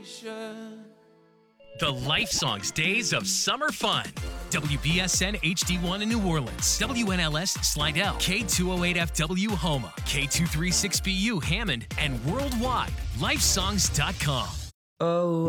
The Life Songs Days of Summer Fun. WBSN HD1 in New Orleans, WNLS Slidell, K208FW Homa, K236BU Hammond, and worldwide, lifesongs.com. Oh,